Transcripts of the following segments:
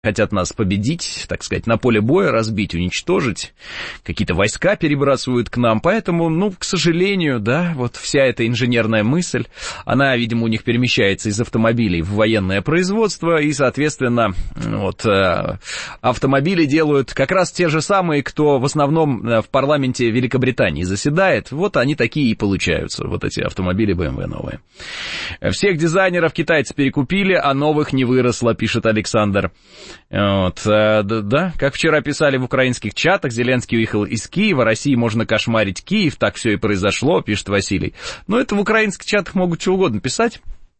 хотят нас победить, так сказать, на поле боя разбить, уничтожить, какие-то войска перебрасывают к нам, поэтому, к сожалению, да, вот вся эта инженерная мысль, она, видимо, у них перемещается из автомобилей в военное производство, и, соответственно, вот, автомобили делают как раз те же самые, кто в основном в парламенте Великобритании заседает, вот они такие и получаются, вот эти автомобили BMW новые. Всех дизайнеров китайцы перекупили, а новых не выросло, пишет Александр. Вот, да, как вчера писали в украинских чатах, Зеленский уехал из Киева, России можно кошмарить Киев, так все и произошло, пишет Василий. Но это в украинских чатах могут что угодно писать.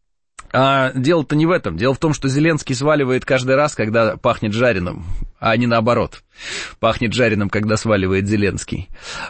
А дело-то не в этом. Дело в том, что Зеленский сваливает каждый раз, когда пахнет жареным, а не наоборот. Пахнет жареным, когда сваливает Зеленский.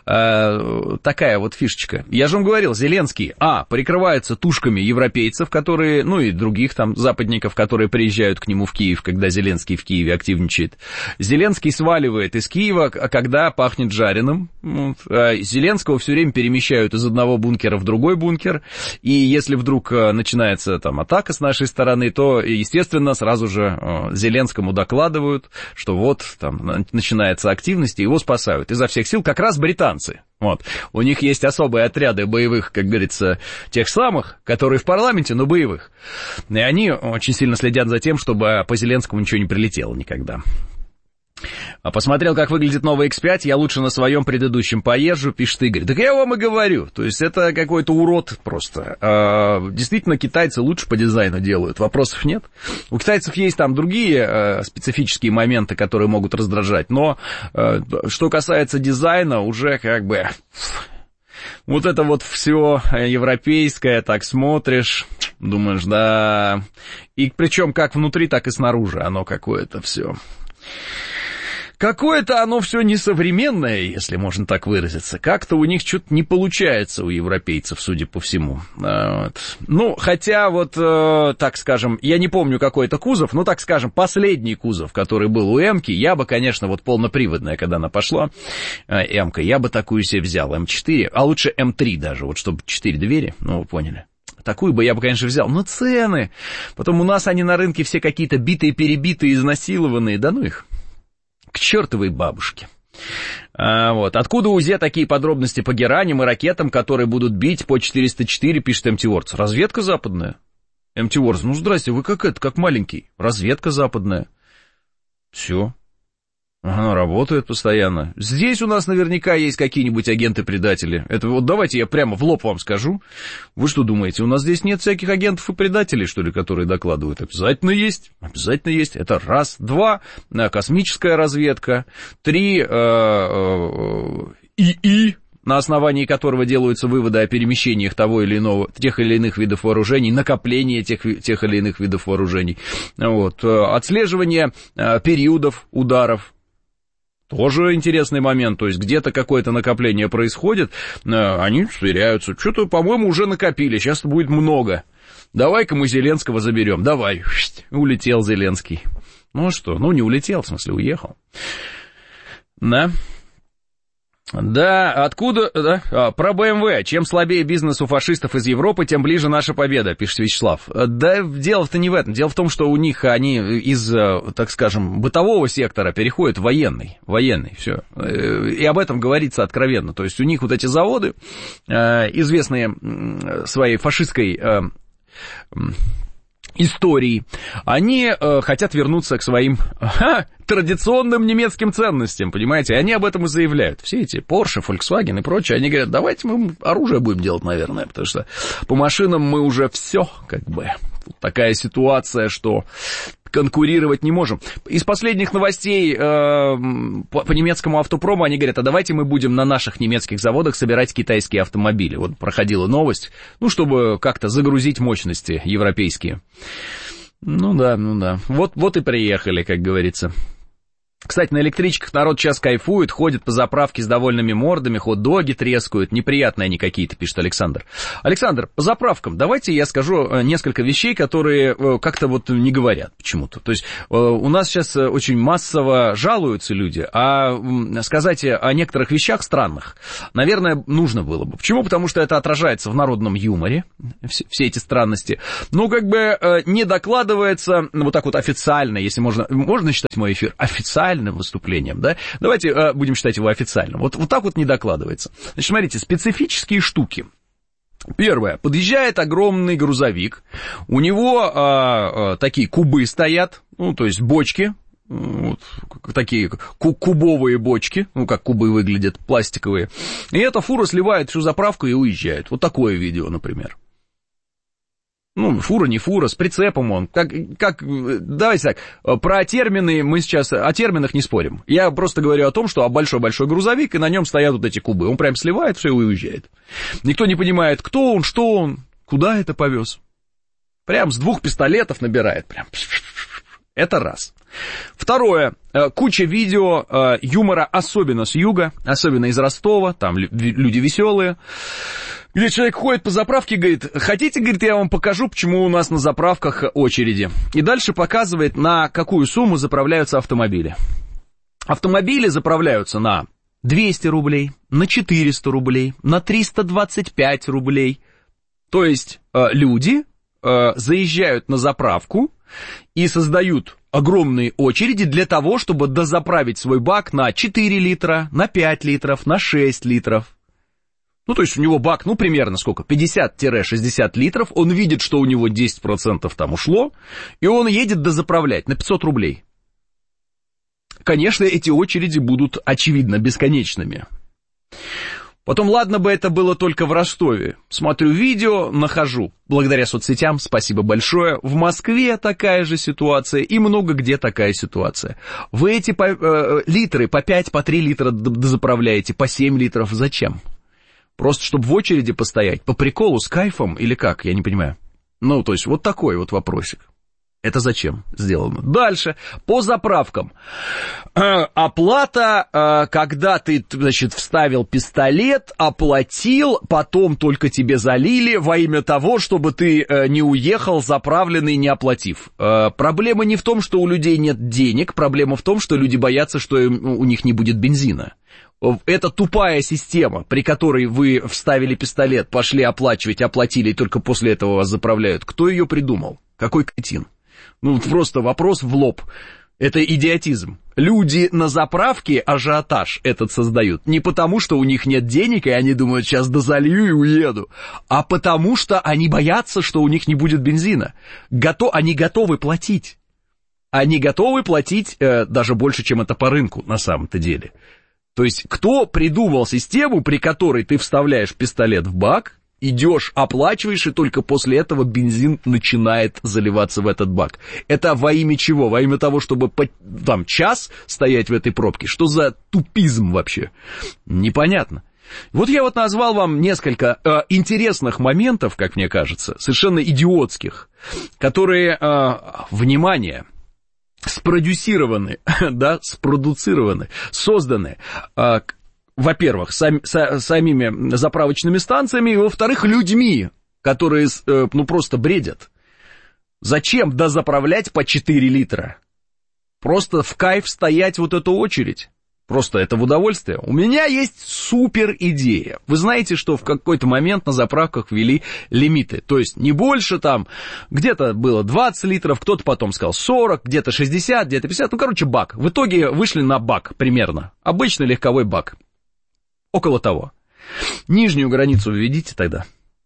Такая вот фишечка. Я же вам говорил, Зеленский, прикрывается тушками европейцев, которые, и других там западников, которые приезжают к нему в Киев, когда Зеленский в Киеве активничает. Зеленский сваливает из Киева, когда пахнет жареным. Зеленского все время перемещают из одного бункера в другой бункер. И если вдруг начинается там атака с нашей стороны, то, естественно, сразу же Зеленскому докладывают, что вот там начинается активность, и его спасают изо всех сил как раз британцы. Вот. У них есть особые отряды боевых, как говорится, тех самых, которые в парламенте, но боевых. И они очень сильно следят за тем, чтобы по Зеленскому ничего не прилетело никогда. Посмотрел, как выглядит новый X5, я лучше на своем предыдущем поезжу, пишет Игорь. Так я вам и говорю, то есть это какой-то урод просто. Действительно, китайцы лучше по дизайну делают, вопросов нет. У китайцев есть там другие специфические моменты, которые могут раздражать, но что касается дизайна, уже как бы... Вот это вот все европейское, так смотришь, думаешь, да... И причем как внутри, так и снаружи оно какое-то все... Какое-то оно все несовременное, если можно так выразиться. Как-то у них что-то не получается у европейцев, судя по всему. Вот. Хотя вот, так скажем, я не помню какой это кузов, так скажем, последний кузов, который был у М-ки, я бы, конечно, вот полноприводная, когда она пошла, М-ка, я бы такую себе взял, М4, а лучше М3 даже, вот чтобы 4 двери, вы поняли. Такую бы я бы, конечно, взял, но цены. Потом у нас они на рынке все какие-то битые, перебитые, изнасилованные, да ну их. К чертовой бабушке. Вот. Откуда у УЗЕ такие подробности по гераням и ракетам, которые будут бить по 404, пишет МТ-Вордс? Разведка западная. МТ-Вордс, здрасте, вы как маленький. Разведка западная. Все. Она работает постоянно. Здесь у нас наверняка есть какие-нибудь агенты-предатели. Это вот давайте я прямо в лоб вам скажу. Вы что думаете, у нас здесь нет всяких агентов и предателей, что ли, которые докладывают? Обязательно есть. Обязательно есть. Это раз. 2. Космическая разведка. 3. ИИ, на основании которого делаются выводы о перемещениях тех или иных видов вооружений, накопление тех или иных видов вооружений. Вот. Отслеживание периодов ударов. Тоже интересный момент, то есть где-то какое-то накопление происходит, они сверяются, что-то, по-моему, уже накопили, сейчас будет много, давай-ка мы Зеленского заберем, давай, улетел Зеленский. Не улетел, в смысле, уехал. Да, откуда, да, про БМВ, чем слабее бизнес у фашистов из Европы, тем ближе наша победа, пишет Вячеслав. Да, дело-то не в этом, дело в том, что у них они из, так скажем, бытового сектора переходят в военный, все, и об этом говорится откровенно, то есть у них вот эти заводы, известные своей фашистской истории, они хотят вернуться к своим традиционным немецким ценностям, понимаете, и они об этом и заявляют. Все эти Porsche, Volkswagen и прочее, они говорят, давайте мы оружие будем делать, наверное, потому что по машинам мы уже все, как бы, такая ситуация, что конкурировать не можем. Из последних новостей по немецкому автопрому они говорят, а давайте мы будем на наших немецких заводах собирать китайские автомобили. Вот проходила новость, чтобы как-то загрузить мощности европейские. Ну да. Вот и приехали, как говорится. Кстати, на электричках народ сейчас кайфует, ходит по заправке с довольными мордами, хот-доги трескают, неприятные они какие-то, пишет Александр. Александр, по заправкам давайте я скажу несколько вещей, которые как-то вот не говорят почему-то. То есть у нас сейчас очень массово жалуются люди, а сказать о некоторых вещах странных, наверное, нужно было бы. Почему? Потому что это отражается в народном юморе, все эти странности. Но как бы не докладывается вот так вот официально, если можно считать мой эфир официальным выступлением, да? Давайте будем считать его официальным. Вот так вот не докладывается. Значит, смотрите, специфические штуки. Первое. Подъезжает огромный грузовик, у него такие кубы стоят, ну, то есть бочки, вот, такие кубовые бочки, ну, как кубы выглядят, пластиковые, и эта фура сливает всю заправку и уезжает. Вот такое видео, например. Ну, фура, не фура, с прицепом он. Давайте так, про термины мы сейчас, о терминах не спорим. Я просто говорю о том, что большой-большой грузовик, и на нем стоят вот эти кубы. Он прям сливает все и уезжает. Никто не понимает, кто он, что он, куда это повез. Прям с 2 пистолетов набирает. Прям. Это раз. Второе. Куча видео юмора, особенно с юга, особенно из Ростова, там люди веселые. Где человек ходит по заправке и говорит, хотите, говорит, я вам покажу, почему у нас на заправках очереди. И дальше показывает, на какую сумму заправляются автомобили. Автомобили заправляются на 200 рублей, на 400 рублей, на 325 рублей. То есть люди заезжают на заправку и создают огромные очереди для того, чтобы дозаправить свой бак на 4 литра, на 5 литров, на 6 литров. Ну, то есть у него бак, ну, примерно сколько, 50-60 литров, он видит, что у него 10% там ушло, и он едет дозаправлять на 500 рублей. Конечно, эти очереди будут, очевидно, бесконечными. Потом, ладно бы это было только в Ростове. Смотрю видео, нахожу, благодаря соцсетям, спасибо большое, в Москве такая же ситуация, и много где такая ситуация. Вы эти литры по 5, по 3 литра дозаправляете, по 7 литров, зачем? Просто чтобы в очереди постоять, по приколу, с кайфом или как, я не понимаю. Ну, то есть, вот такой вот вопросик. Это зачем сделано? Дальше, по заправкам. Оплата, когда ты, значит, вставил пистолет, оплатил, потом только тебе залили во имя того, чтобы ты не уехал заправленный, не оплатив. Проблема не в том, что у людей нет денег, проблема в том, что люди боятся, что у них не будет бензина. Это тупая система, при которой вы вставили пистолет, пошли оплачивать, оплатили, и только после этого вас заправляют. Кто ее придумал? Какой кретин? Ну, просто вопрос в лоб. Это идиотизм. Люди на заправке ажиотаж этот создают. Не потому, что у них нет денег, и они думают, сейчас дозалью и уеду, а потому, что они боятся, что у них не будет бензина. Они готовы платить. Они готовы платить даже больше, чем это по рынку на самом-то деле. То есть, кто придумал систему, при которой ты вставляешь пистолет в бак, идешь, оплачиваешь, и только после этого бензин начинает заливаться в этот бак? Это во имя чего? Во имя того, чтобы там час стоять в этой пробке? Что за тупизм вообще? Непонятно. Вот я вот назвал вам несколько интересных моментов, как мне кажется, совершенно идиотских, которые, внимание, спродюсированы, да, спродуцированы, созданы, во-первых, самими заправочными станциями, и, во-вторых, людьми, которые, ну, просто бредят. Зачем дозаправлять по 4 литра? Просто в кайф стоять вот эту очередь. Просто это в удовольствие. У меня есть супер идея. Вы знаете, что в какой-то момент на заправках ввели лимиты. То есть не больше там, где-то было 20 литров, кто-то потом сказал 40, где-то 60, где-то 50. Ну, короче, бак. В итоге вышли на бак примерно. Обычный легковой бак. Около того. Нижнюю границу введите тогда.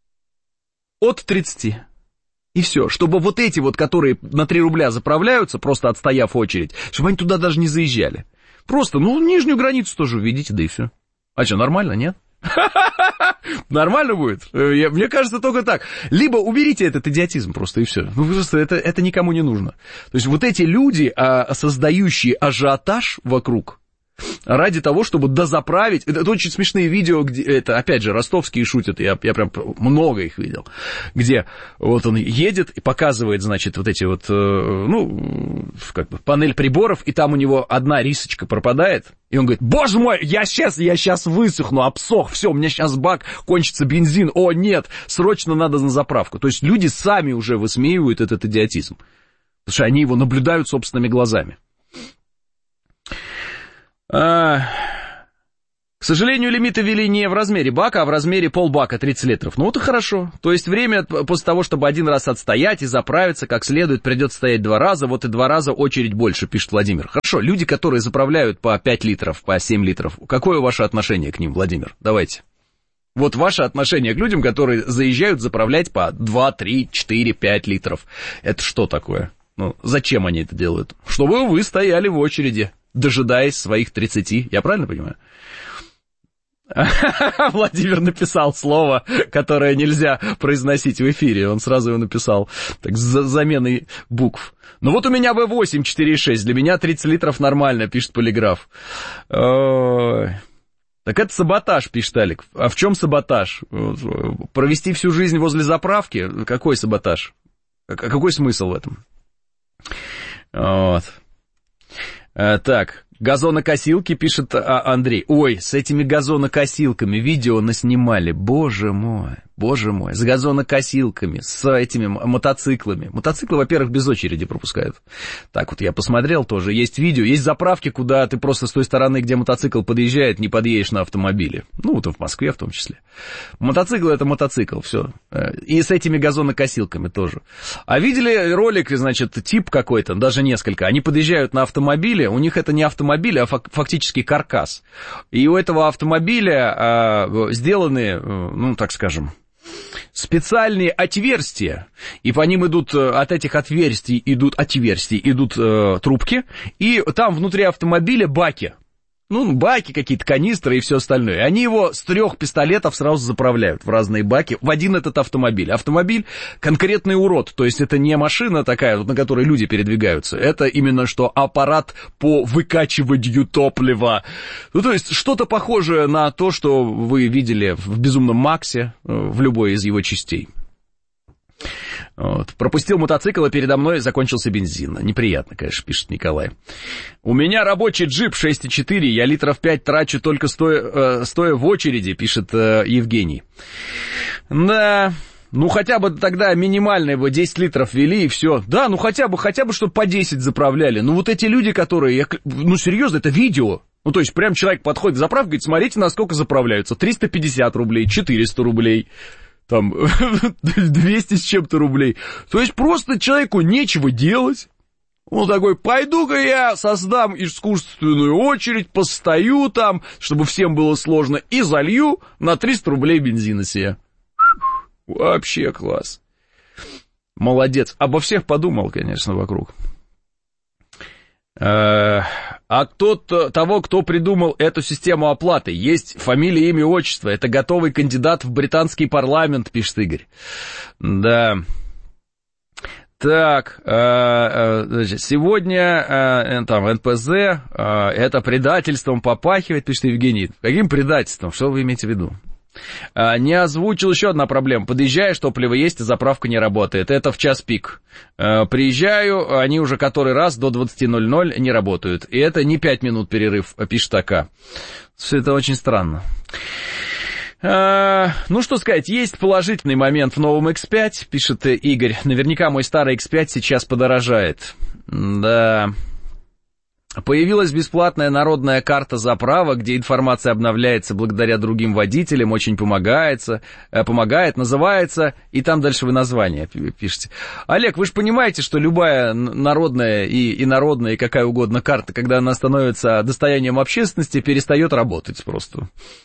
От 30. И все. Чтобы вот эти вот, которые на 3 рубля заправляются, просто отстояв очередь, чтобы они туда даже не заезжали. Просто, ну, нижнюю границу тоже введите, да и все. А что, нормально, нет? Нормально будет? Мне кажется, только так. Либо уберите этот идиотизм просто, и все. Ну, просто это никому не нужно. То есть вот эти люди, создающие ажиотаж вокруг, ради того, чтобы дозаправить. Это очень смешные видео, где это, опять же, ростовские шутят, я прям много их видел, где вот он едет и показывает, значит, вот эти вот, ну, как бы панель приборов, и там у него одна рисочка пропадает, и он говорит: боже мой, я сейчас высохну, обсох, все, у меня сейчас бак, кончится бензин, о нет, срочно надо на заправку. То есть люди сами уже высмеивают этот идиотизм, потому что они его наблюдают собственными глазами. К сожалению, лимиты ввели не в размере бака, а в размере полбака, 30 литров. Ну, это хорошо. То есть время после того, чтобы один раз отстоять и заправиться как следует, придется стоять 2 раза. Вот и 2 раза очередь больше, пишет Владимир. Хорошо, люди, которые заправляют по 5 литров, по 7 литров, какое ваше отношение к ним, Владимир? Давайте. Вот ваше отношение к людям, которые заезжают заправлять по 2, 3, 4, 5 литров. Это что такое? Ну, зачем они это делают? Чтобы вы стояли в очереди, дожидаясь своих 30, я правильно понимаю? Владимир написал слово, которое нельзя произносить в эфире, он сразу его написал, так, с заменой букв. Ну вот у меня V8 4.6, для меня 30 литров нормально, пишет Полиграф. Так это саботаж, пишет Алик. А в чем саботаж? Провести всю жизнь возле заправки? Какой саботаж? Какой смысл в этом? Вот. Так, газонокосилки, пишет Андрей. Ой, с этими газонокосилками видео наснимали, боже мой, с газонокосилками, с этими мотоциклами. Мотоциклы, во-первых, без очереди пропускают. Так вот, я посмотрел тоже, есть видео, есть заправки, куда ты просто с той стороны, где мотоцикл подъезжает, не подъедешь на автомобиле. Ну, вот в Москве в том числе. Мотоцикл — это мотоцикл, все. И с этими газонокосилками тоже. А видели ролик, значит, тип какой-то, даже несколько, они подъезжают на автомобиле, у них это не автомобиль, а фактически каркас. И у этого автомобиля сделаны, ну, так скажем, специальные отверстия, и по ним идут, от этих отверстий идут трубки, и там внутри автомобиля баки. Ну, баки какие-то, канистры и все остальное. Они его с 3 пистолетов сразу заправляют в разные баки, в один этот автомобиль. Автомобиль — конкретный урод, то есть это не машина такая, на которой люди передвигаются, это именно что аппарат по выкачиванию топлива. Ну, то есть что-то похожее на то, что вы видели в «Безумном Максе», в любой из его частей. Вот. Пропустил мотоцикл, и передо мной закончился бензин. Неприятно, конечно, пишет Николай. У меня рабочий джип 6,4, я литров 5 трачу только стоя в очереди, пишет Евгений. Да, ну хотя бы тогда минимальные бы 10 литров ввели и все. Да, ну хотя бы, чтобы по 10 заправляли. Ну вот эти люди, которые, ну серьезно, это видео. Ну то есть прям человек подходит в заправку, говорит: смотрите, насколько заправляются. 350 рублей, 400 рублей. Там 200 с чем-то рублей. То есть просто человеку нечего делать. Он такой: пойду-ка я создам искусственную очередь, постою там, чтобы всем было сложно, и залью на 300 рублей бензина себе. Вообще класс. Молодец. Обо всех подумал, конечно, вокруг. А того, кто придумал эту систему оплаты, есть фамилия, имя, отчество. Это готовый кандидат в британский парламент, пишет Игорь. Да. Так, значит, сегодня там НПЗ, это предательством попахивает, пишет Евгений. Каким предательством? Что вы имеете в виду? Не озвучил еще одна проблема. Подъезжаешь, топливо есть, а заправка не работает. Это в час пик. Приезжаю, они уже который раз до 20:00 не работают. И это не 5 минут перерыв, пишет АК. Все это очень странно. Ну, что сказать, есть положительный момент в новом X5, пишет Игорь. Наверняка мой старый X5 сейчас подорожает. Да... Появилась бесплатная народная карта заправок, где информация обновляется благодаря другим водителям, очень помогает, называется, и там дальше вы название пишете. Олег, вы же понимаете, что любая народная и инородная, и какая угодно карта, когда она становится достоянием общественности, перестает работать просто.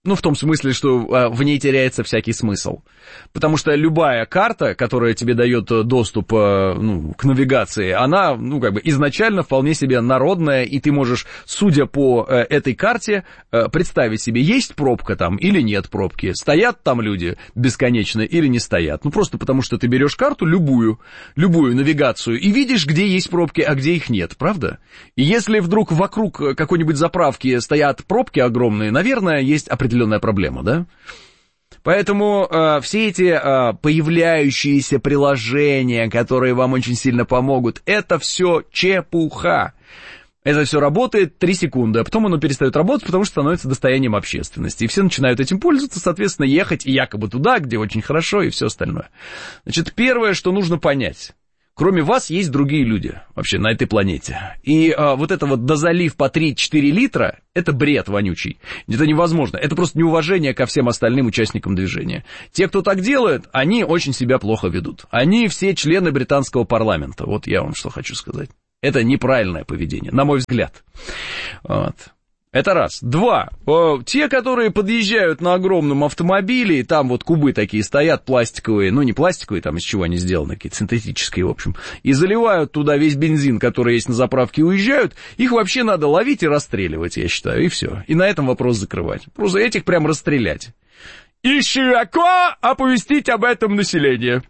Ну, в том смысле, что в ней теряется всякий смысл. Потому что любая карта, которая тебе дает доступ к навигации, она, изначально вполне себе народная, и ты можешь, судя по этой карте, представить себе, есть пробка там или нет пробки, стоят там люди бесконечно или не стоят. Ну, просто потому что ты берешь карту, любую навигацию, и видишь, где есть пробки, а где их нет, правда? И если вдруг вокруг какой-нибудь заправки стоят пробки огромные, наверное, есть определенная проблема, да? Поэтому все эти появляющиеся приложения, которые вам очень сильно помогут, это все чепуха. Это все работает 3 секунды, а потом оно перестает работать, потому что становится достоянием общественности. И все начинают этим пользоваться, соответственно, ехать якобы туда, где очень хорошо, и все остальное. Значит, первое, что нужно понять. Кроме вас есть другие люди вообще на этой планете. И вот это вот дозалив по 3-4 литра, это бред вонючий. Это невозможно. Это просто неуважение ко всем остальным участникам движения. Те, кто так делает, они очень себя плохо ведут. Они все члены британского парламента. Вот я вам что хочу сказать. Это неправильное поведение, на мой взгляд. Вот. Это раз. 2. Те, которые подъезжают на огромном автомобиле, и там вот кубы такие стоят пластиковые, ну не пластиковые, там из чего они сделаны, какие-то синтетические, в общем, и заливают туда весь бензин, который есть на заправке, и уезжают, их вообще надо ловить и расстреливать, я считаю, и все. И на этом вопрос закрывать. Просто этих прям расстрелять. И широко оповестить об этом население.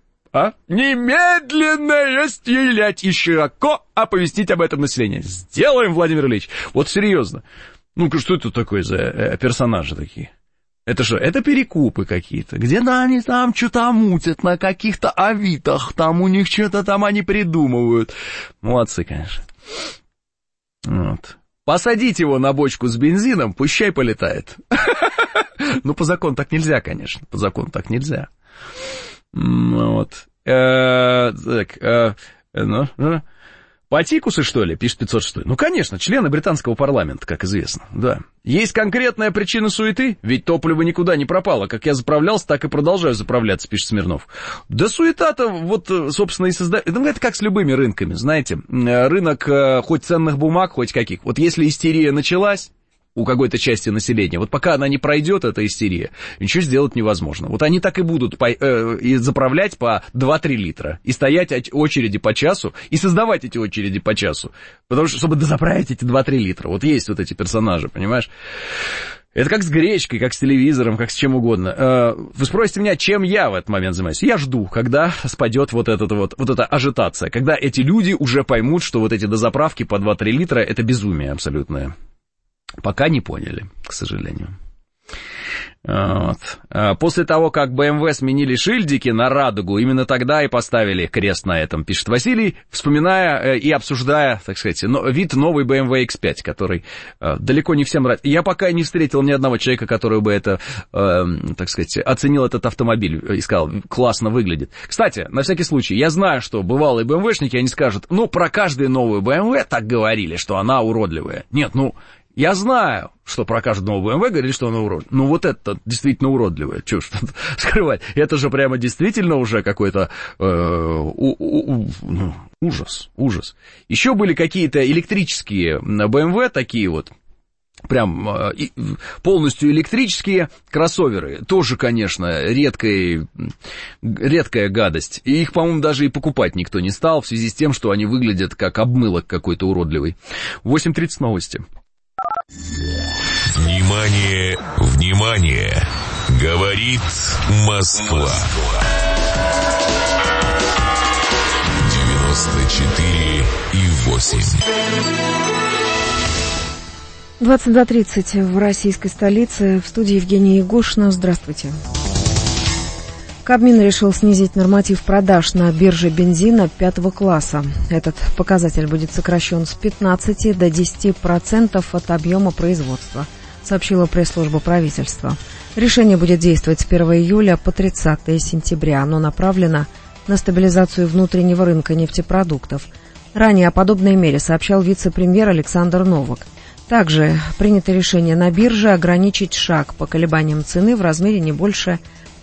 Немедленно стрелять и широко оповестить об этом население. Сделаем, Владимир Ильич. Вот серьезно. Ну-ка, что это такое за персонажи такие? Это что, это перекупы какие-то? Где-то они там что-то мутят на каких-то авитах, там у них что-то там они придумывают. Молодцы, конечно. Вот. Посадить его на бочку с бензином, пущай полетает. Ну, по закону так нельзя, конечно, по закону так нельзя. Вот. Патикусы, что ли, пишет 506. Ну, конечно, члены британского парламента, как известно, да. Есть конкретная причина суеты, ведь топливо никуда не пропало. Как я заправлялся, так и продолжаю заправляться, пишет Смирнов. Да суета-то, вот, собственно, и создает... Ну, это как с любыми рынками, знаете. Рынок хоть ценных бумаг, хоть каких. Вот если истерия началась у какой-то части населения, вот пока она не пройдет, эта истерия, ничего сделать невозможно. Вот они так и будут и заправлять по 2-3 литра, и стоять очереди по часу, и создавать эти очереди по часу, потому что, чтобы дозаправить эти 2-3 литра, вот есть вот эти персонажи, понимаешь? Это как с гречкой, как с телевизором, как с чем угодно. Вы спросите меня, чем я в этот момент занимаюсь? Я жду, когда спадет вот эта ажитация, когда эти люди уже поймут, что вот эти дозаправки по 2-3 литра это безумие абсолютное. Пока не поняли, к сожалению. Вот. После того, как BMW сменили шильдики на радугу, именно тогда и поставили крест на этом, пишет Василий, вспоминая и обсуждая, так сказать, вид новой BMW X5, который далеко не всем нравится. Я пока не встретил ни одного человека, который бы это, так сказать, оценил этот автомобиль и сказал, классно выглядит. Кстати, на всякий случай, я знаю, что бывалые BMW-шники, они скажут, ну, про каждую новую BMW так говорили, что она уродливая. Нет, ну... Я знаю, что про каждую новую BMW говорили, что она уродливая. Ну, вот это действительно уродливая. Чего ж тут скрывать? Это же прямо действительно уже какой-то ужас. Еще были какие-то электрические BMW, такие вот, прям полностью электрические кроссоверы. Тоже, конечно, редкая гадость. И их, по-моему, даже и покупать никто не стал, в связи с тем, что они выглядят как обмылок какой-то уродливый. 8:30 новости. Внимание, внимание! Говорит Москва. 94,8. 22:30 в российской столице. В студии Евгения Егошина. Здравствуйте. Кабмин решил снизить норматив продаж на бирже бензина 5 класса. Этот показатель будет сокращен с 15 до 10% от объема производства, сообщила пресс-служба правительства. Решение будет действовать с 1 июля по 30 сентября. Оно направлено на стабилизацию внутреннего рынка нефтепродуктов. Ранее о подобной мере сообщал вице-премьер Александр Новак. Также принято решение на бирже ограничить шаг по колебаниям цены в размере не больше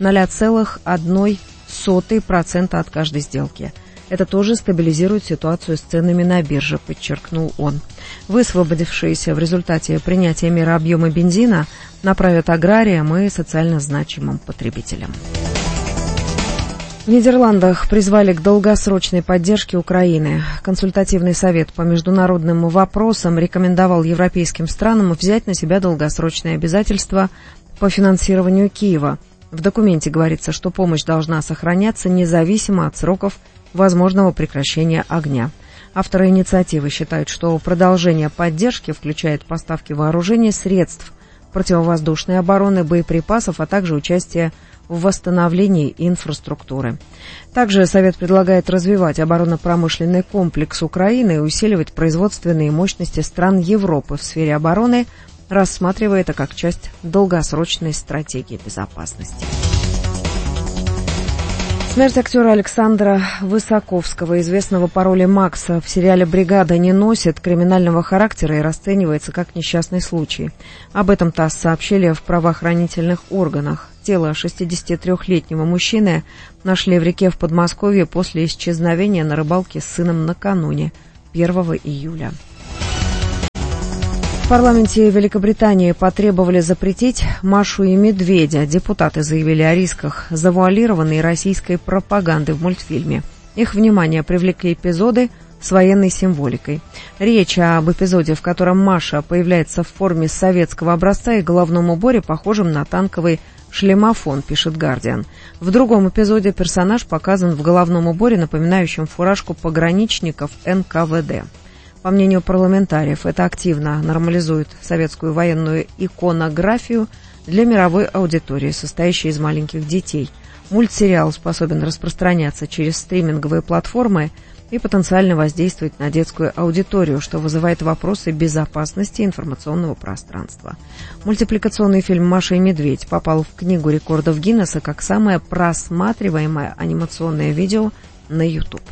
0,01% от каждой сделки. Это тоже стабилизирует ситуацию с ценами на бирже, подчеркнул он. Высвободившиеся в результате принятия меры объемы бензина направят аграриям и социально значимым потребителям. В Нидерландах призвали к долгосрочной поддержке Украины. Консультативный совет по международным вопросам рекомендовал европейским странам взять на себя долгосрочные обязательства по финансированию Киева. В документе говорится, что помощь должна сохраняться независимо от сроков возможного прекращения огня. Авторы инициативы считают, что продолжение поддержки включает поставки вооружений, средств противовоздушной обороны, боеприпасов, а также участие в восстановлении инфраструктуры. Также Совет предлагает развивать оборонно-промышленный комплекс Украины и усиливать производственные мощности стран Европы в сфере обороны, рассматривая это как часть долгосрочной стратегии безопасности. Смерть актера Александра Высоковского, известного по роли Макса в сериале «Бригада», не носит криминального характера и расценивается как несчастный случай. Об этом ТАСС сообщили в правоохранительных органах. Тело 63-летнего мужчины нашли в реке в Подмосковье после исчезновения на рыбалке с сыном накануне, 1 июля. В парламенте Великобритании потребовали запретить «Машу и медведя». Депутаты заявили о рисках завуалированной российской пропаганды в мультфильме. Их внимание привлекли эпизоды с военной символикой. Речь об эпизоде, в котором Маша появляется в форме советского образца и головном уборе, похожем на танковый шлемофон, пишет «Гардиан». В другом эпизоде персонаж показан в головном уборе, напоминающем фуражку пограничников НКВД. По мнению парламентариев, это активно нормализует советскую военную иконографию для мировой аудитории, состоящей из маленьких детей. Мультсериал способен распространяться через стриминговые платформы и потенциально воздействовать на детскую аудиторию, что вызывает вопросы безопасности информационного пространства. Мультипликационный фильм «Маша и медведь» попал в Книгу рекордов Гиннесса как самое просматриваемое анимационное видео на YouTube.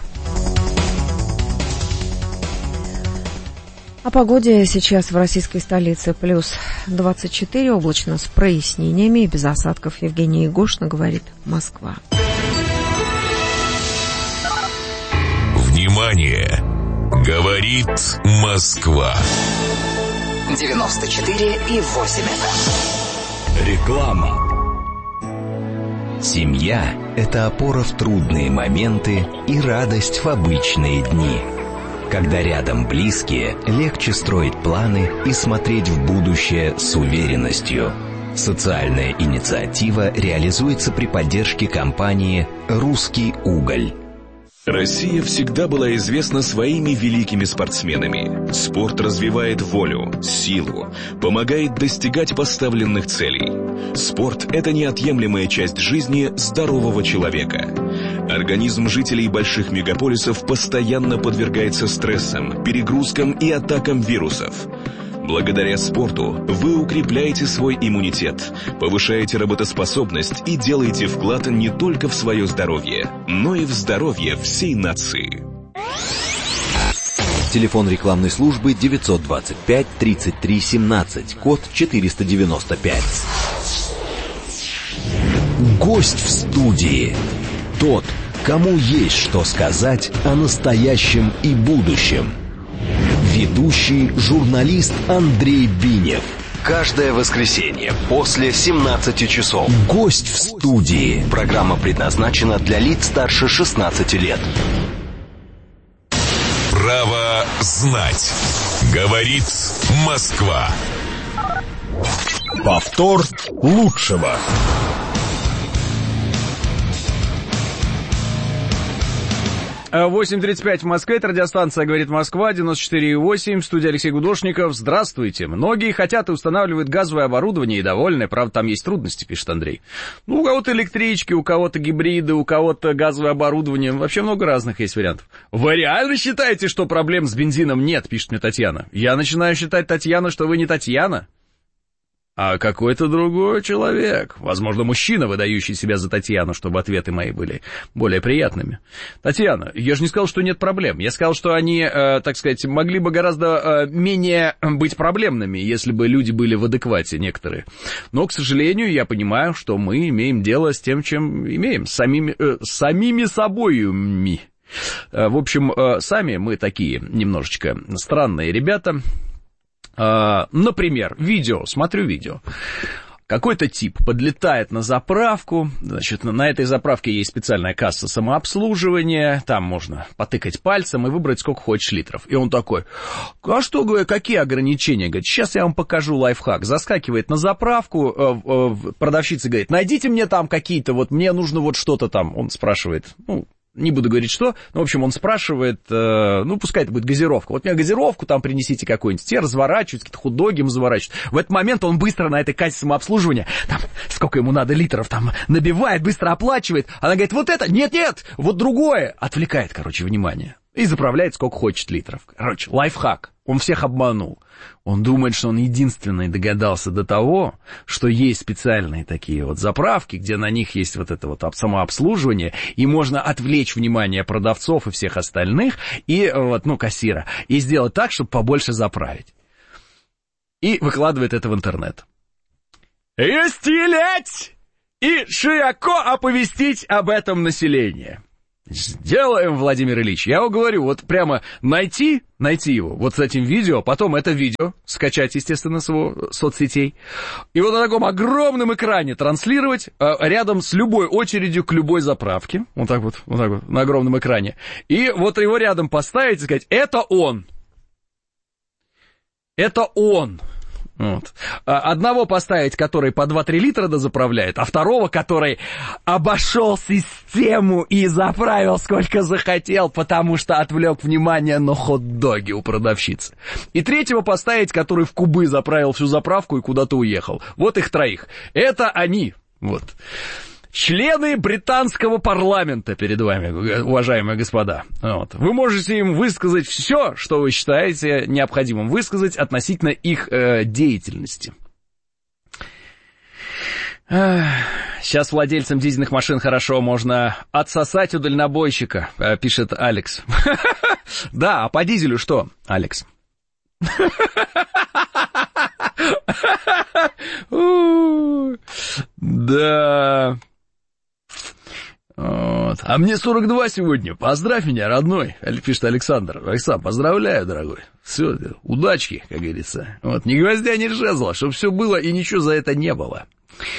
О погоде сейчас в российской столице плюс 24, облачно с прояснениями и без осадков. Евгения Егошина, говорит Москва. Внимание! Говорит Москва. 94,8 FM. Реклама. Семья – это опора в трудные моменты и радость в обычные дни. Когда рядом близкие, легче строить планы и смотреть в будущее с уверенностью. Социальная инициатива реализуется при поддержке компании «Русский уголь». Россия всегда была известна своими великими спортсменами. Спорт развивает волю, силу, помогает достигать поставленных целей. Спорт – это неотъемлемая часть жизни здорового человека. Организм жителей больших мегаполисов постоянно подвергается стрессам, перегрузкам и атакам вирусов. Благодаря спорту вы укрепляете свой иммунитет, повышаете работоспособность и делаете вклад не только в свое здоровье, но и в здоровье всей нации. Телефон рекламной службы 925 33 17, код 495. Гость в студии. Тот, кому есть что сказать о настоящем и будущем. Ведущий журналист Андрей Бинев. Каждое воскресенье после 17 часов. Гость в студии. Программа предназначена для лиц старше 16 лет. Право знать. Говорит Москва. Повтор лучшего. 8:35 в Москве, это радиостанция «Говорит Москва», 94,8, в студии Алексей Гудошников. Здравствуйте. Многие хотят и устанавливают газовое оборудование и довольны, правда, там есть трудности, пишет Андрей. Ну, у кого-то электрички, у кого-то гибриды, у кого-то газовое оборудование, вообще много разных есть вариантов. Вы реально считаете, что проблем с бензином нет, пишет мне Татьяна? Я начинаю считать, Татьяна, что вы не Татьяна, а какой-то другой человек. Возможно, мужчина, выдающий себя за Татьяну, чтобы ответы мои были более приятными. Татьяна, я же не сказал, что нет проблем. Я сказал, что они, так сказать, могли бы гораздо менее быть проблемными, если бы люди были в адеквате некоторые. Но, к сожалению, я понимаю, что мы имеем дело с тем, чем имеем, с самими собоюми. В общем, сами мы такие немножечко странные ребята. Например, смотрю видео. Какой-то тип подлетает на заправку, значит, на этой заправке есть специальная касса самообслуживания, там можно потыкать пальцем и выбрать сколько хочешь литров. И он такой, а что, говорит, какие ограничения? Говорит, сейчас я вам покажу лайфхак. Заскакивает на заправку, продавщица говорит, найдите мне там какие-то, вот мне нужно вот что-то там. Он спрашивает, не буду говорить что, но, в общем, он спрашивает, пускай это будет газировка. Вот мне газировку там принесите какую-нибудь. Те разворачивают, какие-то хот-доги ему заворачивают. В этот момент он быстро на этой кассе самообслуживания, там, сколько ему надо литров, там, набивает, быстро оплачивает. Она говорит, вот это, нет, вот другое. Отвлекает, внимание. И заправляет сколько хочет литров. Лайфхак. Он всех обманул. Он думает, что он единственный догадался до того, что есть специальные такие вот заправки, где на них есть вот это вот самообслуживание, и можно отвлечь внимание продавцов и всех остальных, и кассира, и сделать так, чтобы побольше заправить. И выкладывает это в интернет. Расстелять и широко оповестить об этом население. Сделаем, Владимир Ильич. Я вам говорю, вот прямо найти его, вот с этим видео, потом это видео скачать, естественно, с его соцсетей, и вот на таком огромном экране транслировать рядом с любой очередью к любой заправке, вот так вот, на огромном экране, и вот его рядом поставить и сказать, это он. Вот. Одного поставить, который по 2-3 литра дозаправляет, а второго, который обошел систему и заправил сколько захотел, потому что отвлек внимание на хот-доги у продавщицы. И третьего поставить, который в кубы заправил всю заправку и куда-то уехал. Вот их троих. Это они. Вот. Члены британского парламента перед вами, уважаемые господа. Вот. Вы можете им высказать все, что вы считаете необходимым высказать относительно их деятельности. Сейчас владельцам дизельных машин хорошо, можно отсосать у дальнобойщика, пишет Алекс. Да, а по дизелю что, Алекс? Да. Вот. А мне 42 сегодня. Поздравь меня, родной, пишет Александр. Александр, поздравляю, дорогой. Все, удачки, как говорится. Вот, ни гвоздя, ни жезла, чтобы все было и ничего за это не было.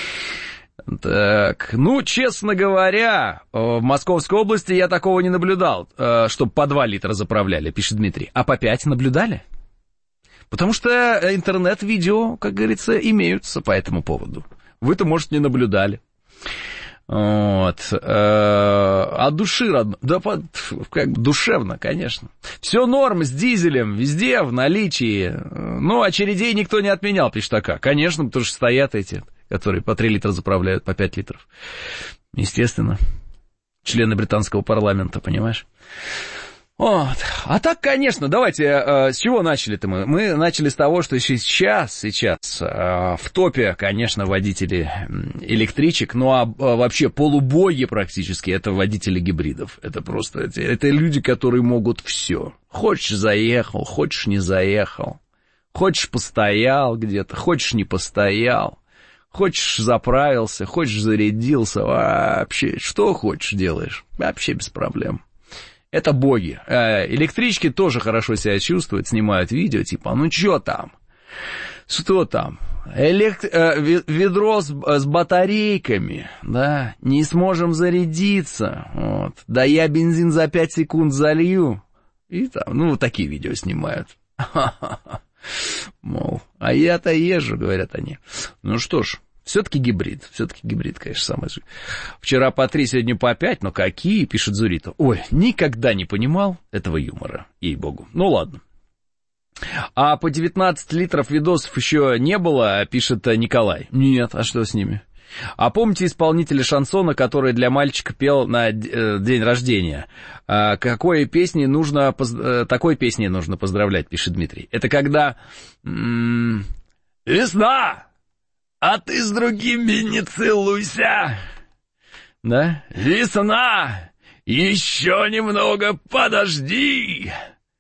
Так, честно говоря, в Московской области я такого не наблюдал, чтобы по 2 литра заправляли, пишет Дмитрий. А по 5 наблюдали? Потому что интернет-видео, как говорится, имеются по этому поводу. Вы-то, может, не наблюдали. Вот. От души, да, душевно, конечно. Все норм с дизелем, везде в наличии. Очередей никто не отменял, пишет АК. Конечно, потому что стоят эти, которые по 3 литра заправляют, по 5 литров. Естественно. Члены британского парламента, понимаешь? Вот. А так, конечно, давайте, с чего начали-то мы? Мы начали с того, что сейчас в топе, конечно, водители электричек, вообще полубоги практически, это водители гибридов. Это просто, это люди, которые могут все. Хочешь заехал, хочешь не заехал, хочешь постоял где-то, хочешь не постоял, хочешь заправился, хочешь зарядился, вообще, что хочешь делаешь, вообще без проблем. Это боги. Электрички тоже хорошо себя чувствуют, снимают видео, типа, что там? Что там? Ведро с батарейками, да, не сможем зарядиться, вот. Да я бензин за 5 секунд залью. И там, вот такие видео снимают. Мол, а я-то езжу, говорят они. Что ж. Все-таки гибрид, конечно, самое же. Вчера по 3, сегодня по 5, но какие, пишет Зурита. Ой, никогда не понимал этого юмора, ей-богу. Ладно. А по 19 литров видосов еще не было, пишет Николай. Нет, а что с ними? А помните исполнителя шансона, который для мальчика пел на день рождения? Такой песней нужно поздравлять, пишет Дмитрий. Это когда... Весна! А ты с другими не целуйся. Да? Весна! Еще немного подожди.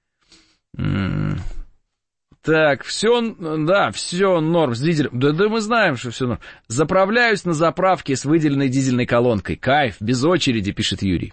Так, все норм с дизелем. Да мы знаем, что все норм. Заправляюсь на заправке с выделенной дизельной колонкой. Кайф, без очереди, пишет Юрий.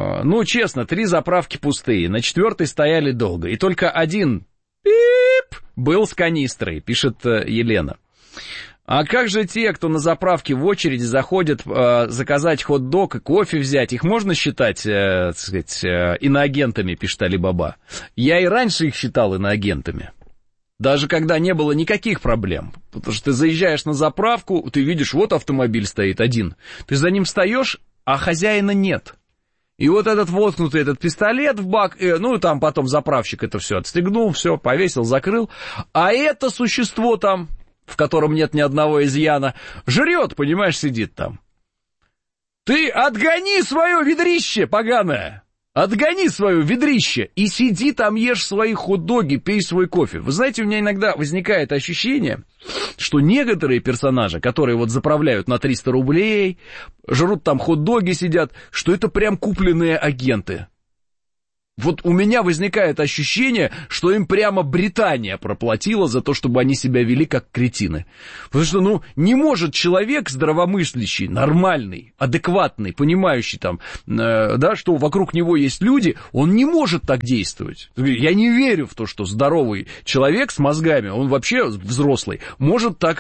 Честно, 3 заправки пустые. На 4-й стояли долго. И только один... Был с канистрой, пишет Елена. А как же те, кто на заправке в очереди заходят заказать хот-дог и кофе взять, их можно считать, так сказать, иноагентами, пишет Али-Баба? Я и раньше их считал иноагентами. Даже когда не было никаких проблем. Потому что ты заезжаешь на заправку, ты видишь, вот автомобиль стоит один. Ты за ним встаешь, а хозяина нет. И вот этот воткнутый этот пистолет в бак, ну, там потом заправщик это все отстегнул, все, повесил, закрыл. А это существо там, в котором нет ни одного изъяна, жрет, понимаешь, сидит там. Ты отгони свое ведрище поганое! Отгони свое ведрище и сиди там, ешь свои хот-доги, пей свой кофе. Вы знаете, у меня иногда возникает ощущение, что некоторые персонажи, которые вот заправляют на 300 рублей, жрут там хот-доги, сидят, что это прям купленные агенты. Вот у меня возникает ощущение, что им прямо Британия проплатила за то, чтобы они себя вели как кретины. Потому что, ну, не может человек здравомыслящий, нормальный, адекватный, понимающий там, да, что вокруг него есть люди, он не может так действовать. Я не верю в то, что здоровый человек с мозгами, он вообще взрослый, может так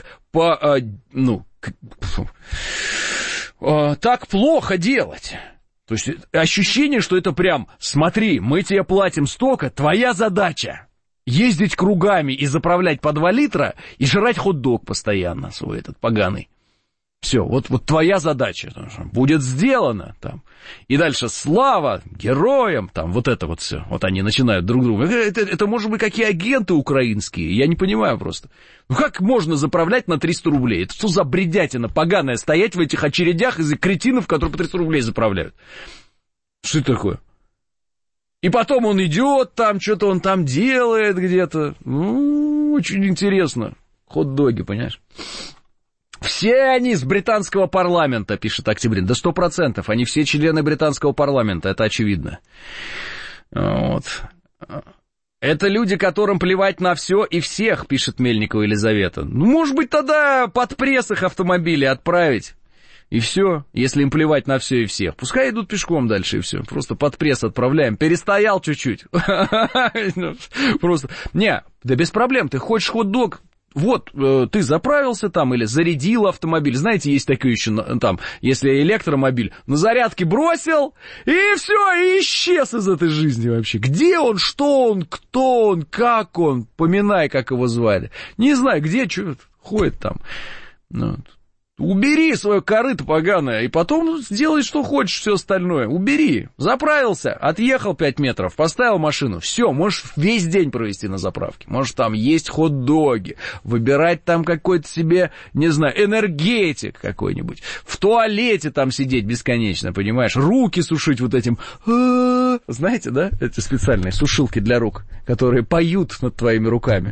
так плохо делать. То есть ощущение, что это прям, смотри, мы тебе платим столько, твоя задача ездить кругами и заправлять по 2 литра и жрать хот-дог постоянно свой этот поганый. Все, вот твоя задача, будет сделано там. И дальше слава героям, там вот это вот все. Вот они начинают друг друга. Это может быть какие агенты украинские, я не понимаю просто. Ну как можно заправлять на 300 рублей? Это что за бредятина поганая, стоять в этих очередях из-за кретинов, которые по 300 рублей заправляют? Что это такое? И потом он идет там, что-то он там делает где-то. Ну, очень интересно. Хот-доги, понимаешь? Все они с британского парламента, пишет Октябрин. Да 100%. Они все члены британского парламента, это очевидно. Вот. Это люди, которым плевать на все и всех, пишет Мельникова Елизавета. Ну, может быть, тогда под пресс их автомобили отправить. И все, если им плевать на все и всех. Пускай идут пешком дальше и все. Просто под пресс отправляем. Перестоял чуть-чуть. Просто. Не, да без проблем. Ты хочешь хот-дог? Вот, ты заправился там или зарядил автомобиль. Знаете, есть такое еще там, если электромобиль, на зарядке бросил, и все, и исчез из этой жизни вообще. Где он, что он, кто он, как он, поминай, как его звали. Не знаю, где, что ходит там. Вот. Убери свое корыто поганое, и потом сделай, что хочешь, все остальное. Убери. Заправился, отъехал 5 метров, поставил машину. Все, можешь весь день провести на заправке. Можешь там есть хот-доги, выбирать там какой-то себе, не знаю, энергетик какой-нибудь. В туалете там сидеть бесконечно, понимаешь? Руки сушить вот этим. Знаете, да? Эти специальные сушилки для рук, которые поют над твоими руками.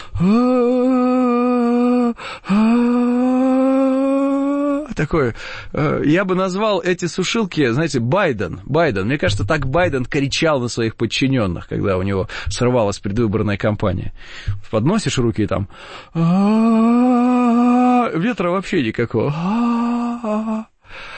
Такое, я бы назвал эти сушилки, знаете, Байден. Мне кажется, так Байден кричал на своих подчиненных, когда у него срывалась предвыборная кампания. Подносишь руки и там... Ветра вообще никакого.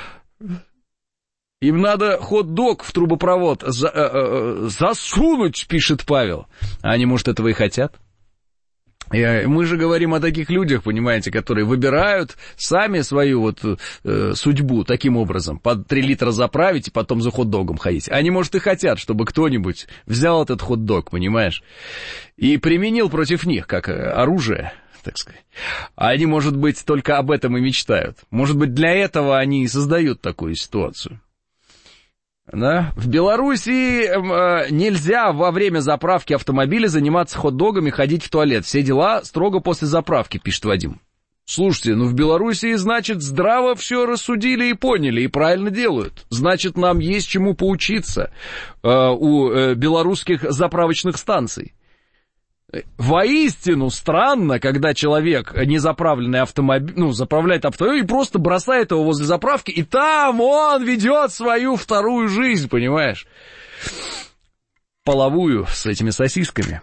Им надо хот-дог в трубопровод засунуть, пишет Павел. А они, может, этого и хотят? Мы же говорим о таких людях, понимаете, которые выбирают сами свою вот судьбу таким образом, под 3 литра заправить и потом за хот-догом ходить. Они, может, и хотят, чтобы кто-нибудь взял этот хот-дог, понимаешь, и применил против них как оружие, так сказать. А они, может быть, только об этом и мечтают. Может быть, для этого они и создают такую ситуацию. Да? В Белоруссии нельзя во время заправки автомобиля заниматься хот-догами, ходить в туалет. Все дела строго после заправки, пишет Вадим. Слушайте, ну в Белоруссии, значит, здраво все рассудили и поняли, и правильно делают. Значит, нам есть чему поучиться у белорусских заправочных станций. Воистину странно, когда человек незаправленный автомобиль, заправляет автомобиль и просто бросает его возле заправки, и там он ведет свою вторую жизнь, понимаешь? Половую с этими сосисками.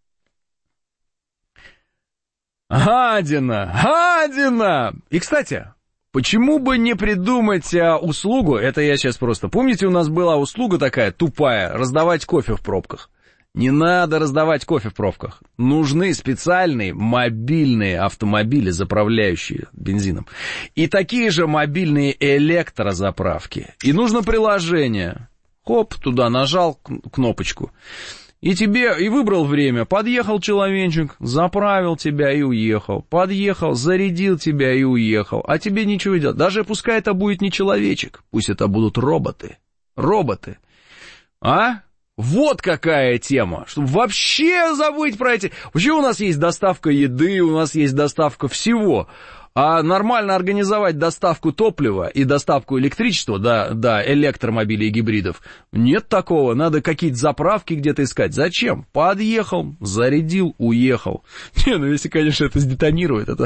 Гадина! И, кстати, почему бы не придумать услугу, это я сейчас просто... Помните, у нас была услуга такая тупая, раздавать кофе в пробках? Не надо раздавать кофе в пробках. Нужны специальные мобильные автомобили, заправляющие бензином. И такие же мобильные электрозаправки. И нужно приложение. Хоп, туда нажал кнопочку. И тебе, и выбрал время. Подъехал человечек, заправил тебя и уехал. Подъехал, зарядил тебя и уехал. А тебе ничего не делать. Даже пускай это будет не человечек. Пусть это будут роботы. Роботы. А? Вот какая тема, чтобы вообще забыть про эти... Вообще у нас есть доставка еды, у нас есть доставка всего, а нормально организовать доставку топлива и доставку электричества, да, электромобилей и гибридов, нет такого, надо какие-то заправки где-то искать. Зачем? Подъехал, зарядил, уехал. Не, ну если, конечно, это сдетонирует, это...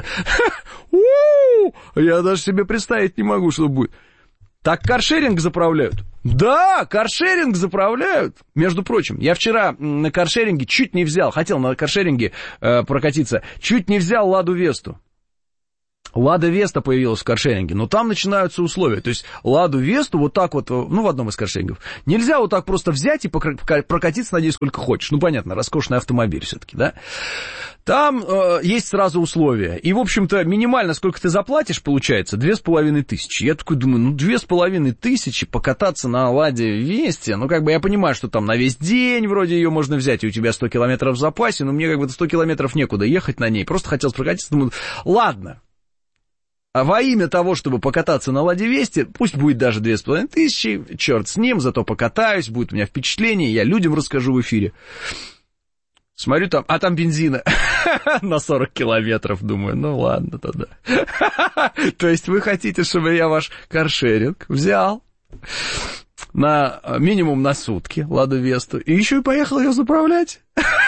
Я даже себе представить не могу, что будет. Так каршеринг заправляют? Да, каршеринг заправляют. Между прочим, я вчера на каршеринге чуть не взял, хотел на каршеринге прокатиться, чуть не взял Ладу Весту. Лада Веста появилась в каршеринге, но там начинаются условия. То есть Ладу Весту вот так вот, ну, в одном из каршерингов, нельзя вот так просто взять и прокатиться на ней сколько хочешь. Ну, понятно, роскошный автомобиль все-таки, да? Там есть сразу условия. И, в общем-то, минимально сколько ты заплатишь, получается, 2500. Я такой думаю, ну, 2500 покататься на Ладе Весте. Ну, как бы я понимаю, что там на весь день вроде ее можно взять, и у тебя 100 километров в запасе, но мне как бы 100 километров некуда ехать на ней. Просто хотел прокатиться, думаю, ладно. А во имя того, чтобы покататься на Ладе Весте, пусть будет даже 2500, черт с ним, зато покатаюсь, будет у меня впечатление, я людям расскажу в эфире. Смотрю там, а там бензина на 40 километров, думаю, ну ладно тогда. То есть вы хотите, чтобы я ваш каршеринг взял на минимум на сутки Ладу Весту и еще и поехал ее заправлять?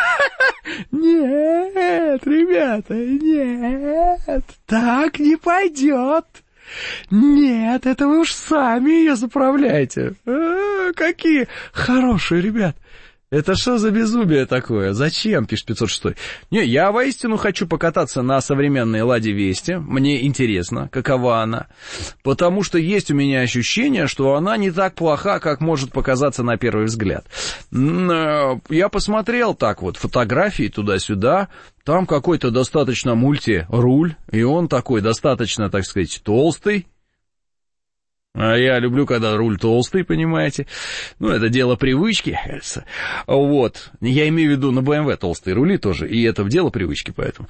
Нет, ребята, нет, так не пойдет. Нет, это вы уж сами ее заправляете. Какие хорошие ребята. Это что за безумие такое? Зачем, пишет 506? Не, я воистину хочу покататься на современной Ладе Весте. Мне интересно, какова она. Потому что есть у меня ощущение, что она не так плоха, как может показаться на первый взгляд. Я посмотрел так вот фотографии туда-сюда. Там какой-то достаточно мульти-руль. И он такой достаточно, так сказать, толстый. А я люблю, когда руль толстый, понимаете. Ну, это дело привычки, кажется. Вот. Я имею в виду на BMW толстые рули тоже. И это дело привычки, поэтому.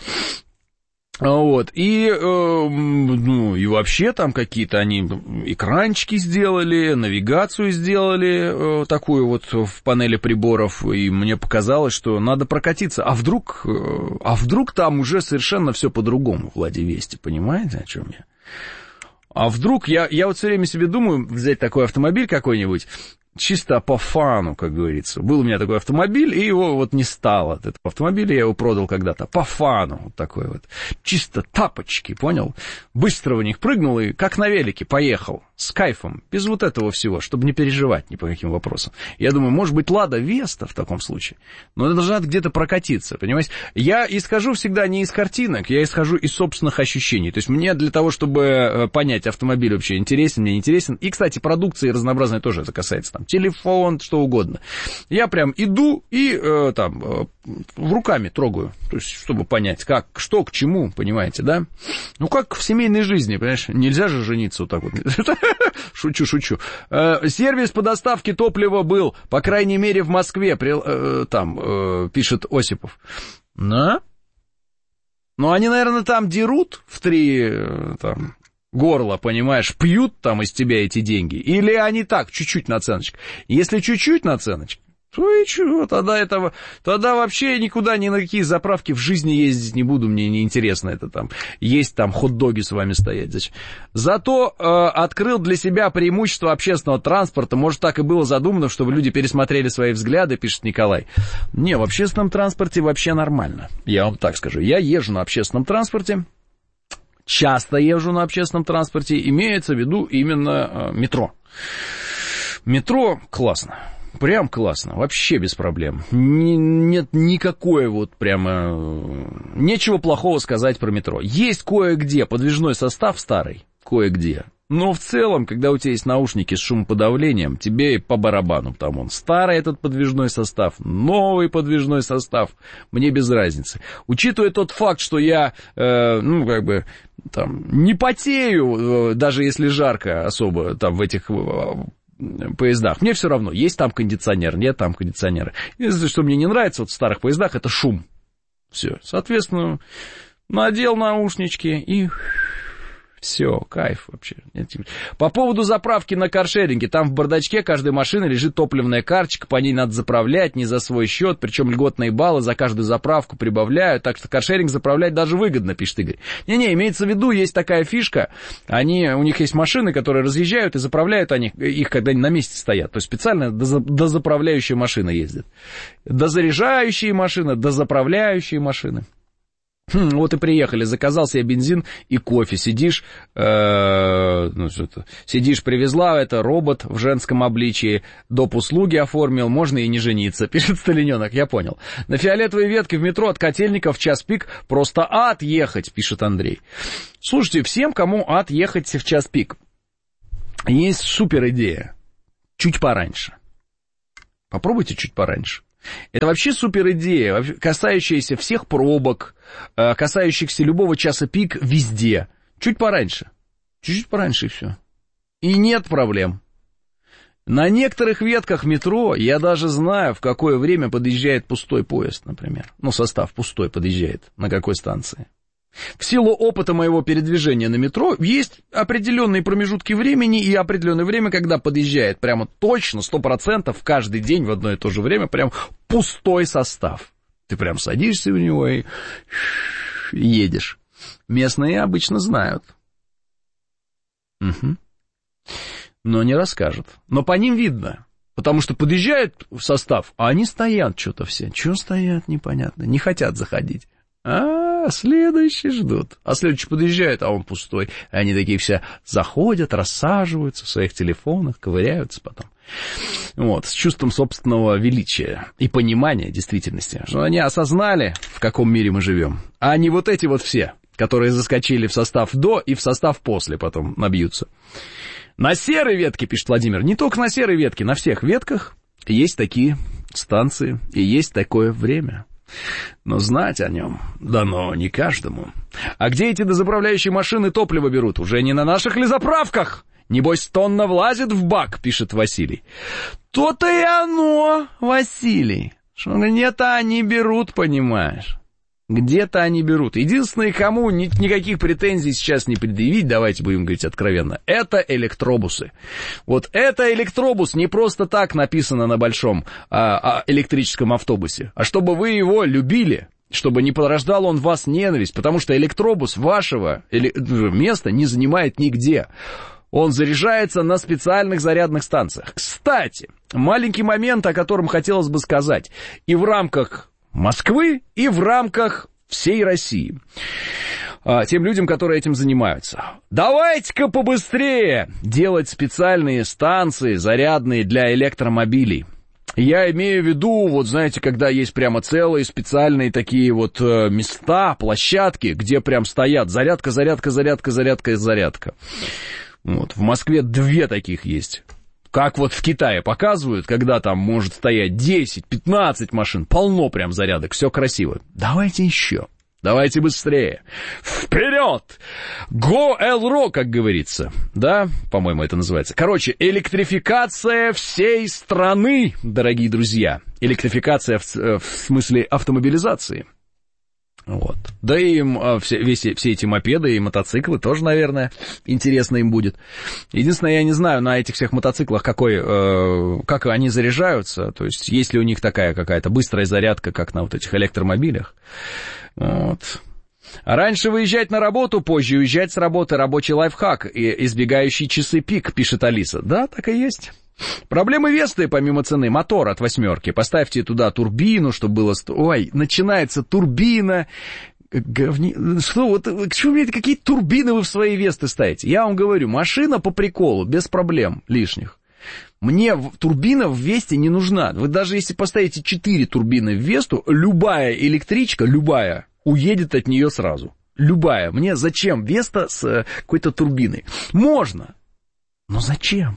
Вот. И, ну, и вообще там какие-то они экранчики сделали, навигацию сделали такую вот в панели приборов. И мне показалось, что надо прокатиться. А вдруг там уже совершенно все по-другому в Ладе Весте, понимаете, о чем я? А вдруг, я вот все время себе думаю, взять такой автомобиль какой-нибудь, чисто по фану, как говорится. Был у меня такой автомобиль, и его вот не стало от этого автомобиля, я его продал когда-то, по фану, вот такой вот. Чисто тапочки, понял? Быстро в них прыгнул и как на велике поехал, с кайфом, без вот этого всего, чтобы не переживать ни по каким вопросам. Я думаю, может быть, Лада Веста в таком случае, но она должна где-то прокатиться, понимаете? Я исхожу всегда не из картинок, я исхожу из собственных ощущений. То есть мне для того, чтобы понять, автомобиль вообще интересен, мне не интересен, и, кстати, продукции разнообразной тоже это касается, там, телефон, что угодно. Я прям иду и там руками трогаю, то есть, чтобы понять, как, что, к чему, понимаете, да? Ну, как в семейной жизни, понимаешь? Нельзя же жениться вот так вот. Шучу. Сервис по доставке топлива был, по крайней мере, в Москве, там, пишет Осипов. Да? Ну, они, наверное, там дерут в 3, там, горла, понимаешь, пьют там из тебя эти деньги, или они так, чуть-чуть наценочка. Если чуть-чуть наценочка, то и чего, тогда вообще никуда, ни на какие заправки в жизни ездить не буду, мне неинтересно это там, есть там хот-доги с вами стоять. Зачем? Зато открыл для себя преимущество общественного транспорта, может, так и было задумано, чтобы люди пересмотрели свои взгляды, пишет Николай. Не, в общественном транспорте вообще нормально, я вам так скажу, я езжу на общественном транспорте, часто езжу на общественном транспорте, имеется в виду именно метро. Метро классно. Прям классно, вообще без проблем. Нет никакой вот прямо... Нечего плохого сказать про метро. Есть кое-где подвижной состав старый, кое-где. Но в целом, когда у тебя есть наушники с шумоподавлением, тебе по барабану, потому он старый этот подвижной состав, новый подвижной состав, мне без разницы. Учитывая тот факт, что я, не потею, даже если жарко особо там в этих поездах, мне все равно, есть там кондиционер, нет там кондиционера. Единственное, что мне не нравится вот в старых поездах, это шум. Все, соответственно, надел наушнички и... Все, кайф вообще. По поводу заправки на каршеринге, там в бардачке каждой машины лежит топливная карточка, по ней надо заправлять не за свой счет, причем льготные баллы за каждую заправку прибавляют, так что каршеринг заправлять даже выгодно, пишет Игорь. Не-не, имеется в виду, есть такая фишка, у них есть машины, которые разъезжают и заправляют их, когда они на месте стоят, то есть специально дозаправляющие машины ездят. Дозаряжающие машины, дозаправляющие машины. Вот и приехали, заказал себе бензин и кофе, сидишь, привезла, это робот в женском обличии, доп. Услуги оформил, можно и не жениться, пишет Сталиненок, я понял. На фиолетовой ветке в метро от Котельников в час пик просто ад ехать, пишет Андрей. Слушайте, всем, кому ад ехать в час пик, есть супер идея, чуть пораньше. Попробуйте чуть пораньше. Это вообще супер идея, касающаяся всех пробок, касающихся любого часа пик везде. Чуть пораньше. Чуть-чуть пораньше и все. И нет проблем. На некоторых ветках метро я даже знаю, в какое время подъезжает пустой поезд, например. Состав пустой подъезжает, на какой станции. В силу опыта моего передвижения на метро есть определенные промежутки времени и определенное время, когда подъезжает прямо точно, 100% каждый день в одно и то же время прям пустой состав. Ты прям садишься в него и едешь. Местные обычно знают. Угу. Но не расскажут. Но по ним видно. Потому что подъезжает в состав, а они стоят что-то все. Чего стоят, непонятно. Не хотят заходить. Следующий ждут. А следующий подъезжает, а он пустой. И они такие все заходят, рассаживаются в своих телефонах, ковыряются потом. Вот, с чувством собственного величия и понимания действительности. Что они осознали, в каком мире мы живем. А не вот эти вот все, которые заскочили в состав до и в состав после потом набьются. На серой ветке, пишет Владимир, не только на серой ветке, на всех ветках есть такие станции и есть такое время. Но знать о нем дано не каждому. А где эти дозаправляющие машины топливо берут? Уже не на наших ли заправках? Небось, тонна влазит в бак, пишет Василий. То-то и оно, Василий. Что где-то они берут, понимаешь. Где-то они берут. Единственное, кому никаких претензий сейчас не предъявить, давайте будем говорить откровенно, это электробусы. Вот это электробус не просто так написано на большом электрическом автобусе, а чтобы вы его любили, чтобы не порождал он в вас ненависть, потому что электробус вашего места не занимает нигде. Он заряжается на специальных зарядных станциях. Кстати, маленький момент, о котором хотелось бы сказать. И в рамках Москвы, и в рамках всей России. Тем людям, которые этим занимаются. Давайте-ка побыстрее делать специальные станции зарядные для электромобилей. Я имею в виду, вот знаете, когда есть прямо целые специальные такие вот места, площадки, где прям стоят зарядка, зарядка, зарядка, зарядка и зарядка. Вот, в Москве 2 таких есть. Как вот в Китае показывают, когда там может стоять 10-15 машин, полно прям зарядок, все красиво. Давайте еще, давайте быстрее. Вперед! Go Elro, как говорится. Да, по-моему, это называется. Короче, электрификация всей страны, дорогие друзья. Электрификация в смысле автомобилизации. Вот. Да и им все эти мопеды и мотоциклы тоже, наверное, интересно им будет. Единственное, я не знаю, на этих всех мотоциклах как они заряжаются, то есть есть ли у них такая какая-то быстрая зарядка, как на вот этих электромобилях. Вот. А раньше выезжать на работу, позже уезжать с работы, рабочий лайфхак, избегающий часы пик, пишет Алиса. Да, так и есть. Проблемы Весты, помимо цены, мотор от 8. Поставьте туда турбину, чтобы было... Ой, начинается турбина. Что, вот, к чему мне какие турбины вы в свои Весты ставите? Я вам говорю, машина по приколу, без проблем лишних. Мне турбина в Весте не нужна. Вы даже если поставите 4 турбины в Весту, любая электричка, любая, уедет от нее сразу. любая. Мне зачем Веста с какой-то турбиной? Можно. Но зачем?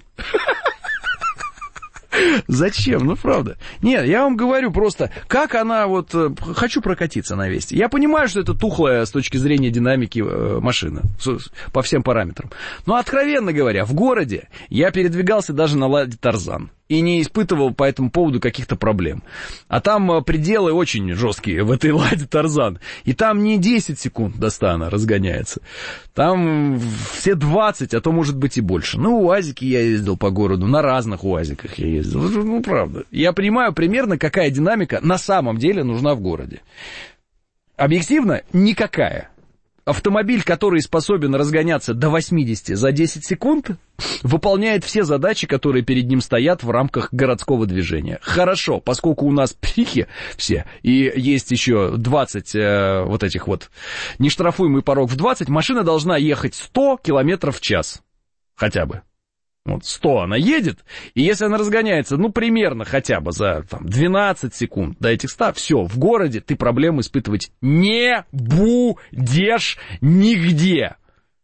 Зачем? Ну, правда. Нет, я вам говорю просто, как она вот... Хочу прокатиться на Весте. Я понимаю, что это тухлая с точки зрения динамики машина. По всем параметрам. Но, откровенно говоря, в городе я передвигался даже на Ладе Тарзан. И не испытывал по этому поводу каких-то проблем. А там пределы очень жесткие в этой Ладе Тарзан. И там не 10 секунд до 100 она разгоняется. Там все 20, а то может быть и больше. Ну, УАЗики я ездил по городу, на разных УАЗиках я ездил. Ну, правда. Я понимаю примерно, какая динамика на самом деле нужна в городе. Объективно, никакая. Автомобиль, который способен разгоняться до 80 за 10 секунд, выполняет все задачи, которые перед ним стоят в рамках городского движения. Хорошо, поскольку у нас психи все, и есть еще 20 вот этих вот, нештрафуемый порог в 20, машина должна ехать 100 километров в час. Хотя бы. Вот 100 она едет, и если она разгоняется, ну, примерно хотя бы за там, 12 секунд до этих 100, все, в городе ты проблем испытывать не будешь нигде.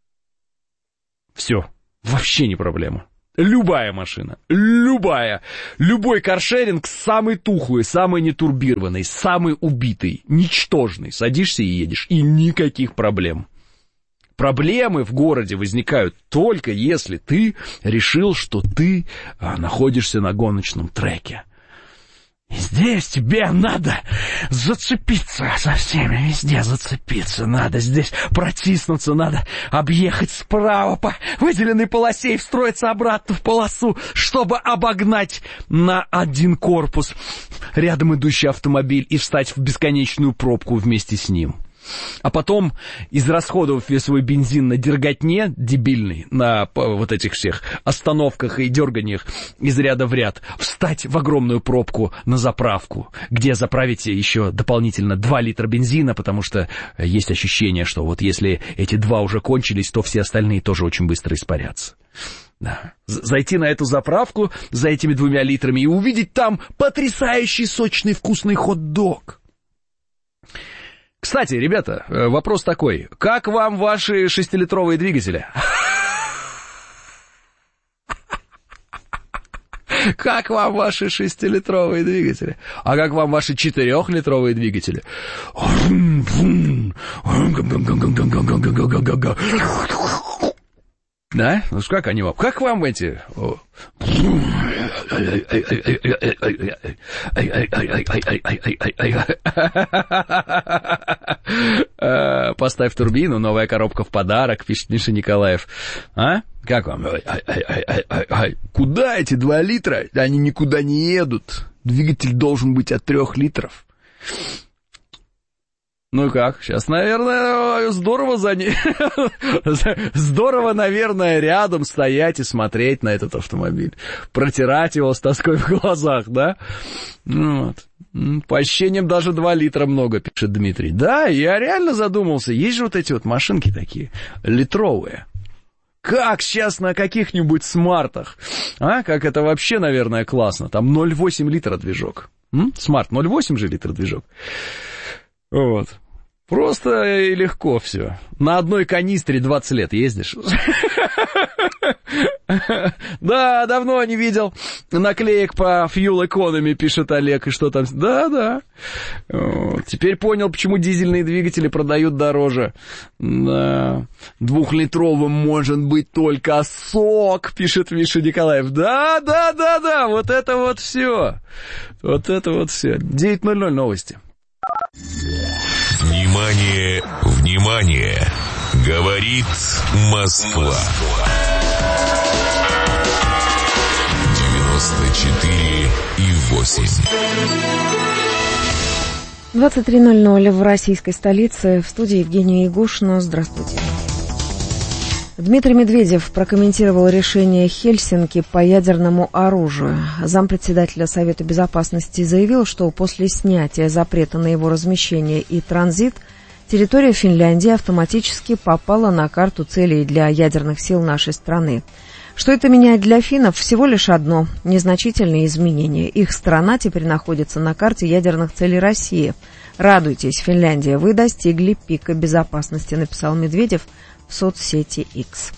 Все, вообще не проблема. Любая машина, любая, любой каршеринг самый тухлый, самый нетурбированный, самый убитый, ничтожный. Садишься и едешь, и никаких проблем. Проблемы в городе возникают только если ты решил, что ты находишься на гоночном треке. И здесь тебе надо зацепиться со всеми, везде зацепиться надо, здесь протиснуться надо, объехать справа по выделенной полосе и встроиться обратно в полосу, чтобы обогнать на один корпус рядом идущий автомобиль и встать в бесконечную пробку вместе с ним. А потом, израсходовав весь свой бензин на дерготне дебильный, на вот этих всех остановках и дерганиях из ряда в ряд, встать в огромную пробку на заправку, где заправите еще дополнительно 2 литра бензина, потому что есть ощущение, что вот если эти 2 уже кончились, то все остальные тоже очень быстро испарятся. Да. Зайти на эту заправку за этими 2 литрами и увидеть там потрясающий сочный вкусный хот-дог. Кстати, ребята, вопрос такой. Как вам ваши 6-литровые двигатели? Как вам ваши 6-литровые двигатели? А как вам ваши 4-литровые двигатели? Да? Ну как они вам? Как вам эти? Поставь турбину, новая коробка в подарок, пишет Миша Николаев. А? Как вам? Куда эти 2 литра? Они никуда не едут. Двигатель должен быть от 3 литров. Ну как, сейчас, наверное, здорово здорово, наверное, рядом стоять и смотреть на этот автомобиль. Протирать его с тоской в глазах, да? Вот. По ощущениям даже 2 литра много, пишет Дмитрий. Да, я реально задумался, есть же вот эти вот машинки такие, литровые. Как сейчас на каких-нибудь смартах, а? Как это вообще, наверное, классно. Там 0,8 литра движок. Смарт 0,8 же литра движок. Вот. Просто и легко все. На одной канистре 20 лет ездишь. Да, давно не видел наклеек по Fuel Economy, пишет Олег, и что там. Да. Теперь понял, почему дизельные двигатели продают дороже. Да. 2-литровым может быть только сок, пишет Миша Николаев. Да. Вот это вот все. 9:00 новости. Внимание, внимание! Говорит Москва. 94,8. 23:00 в российской столице. В студии Евгения Ягушина. Здравствуйте. Дмитрий Медведев прокомментировал решение Хельсинки по ядерному оружию. Зампредседателя Совета Безопасности заявил, что после снятия запрета на его размещение и транзит территория Финляндии автоматически попала на карту целей для ядерных сил нашей страны. Что это меняет для финнов? Всего лишь одно – незначительные изменения. Их страна теперь находится на карте ядерных целей России. Радуйтесь, Финляндия, вы достигли пика безопасности, написал Медведев в соцсети X.